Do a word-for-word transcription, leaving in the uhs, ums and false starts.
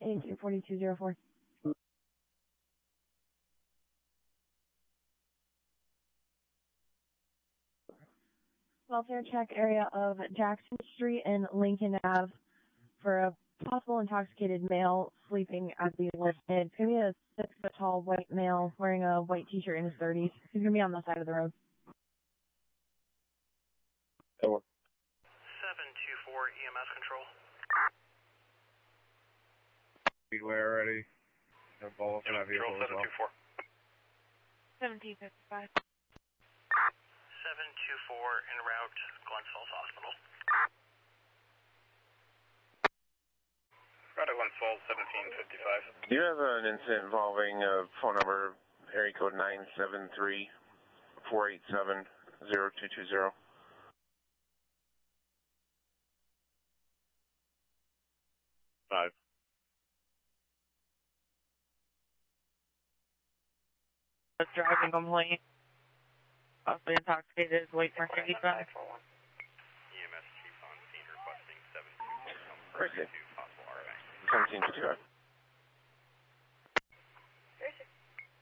eight two four two zero four. Welfare check area of Jackson Street and Lincoln Ave for a possible intoxicated male sleeping at the lift. It's going to be a six-foot-tall white male wearing a white T-shirt in his thirties. He's going to be on the side of the road. Over. seven two four E M S control. Speedway already. No ball for that vehicle as well. seventeen fifty-five. seven two four en route, Glens Falls Hospital. Route Glens Falls, seventeen fifty-five. Do you have an incident involving a phone number, area code nine seven three, four eight seven, zero two two zero? Five. A driving complaint. Possibly intoxicated, wait for Mercedes Benz. E M S chief on scene requesting seven two four, Perfect. possible R M A. seventeen fifty-five.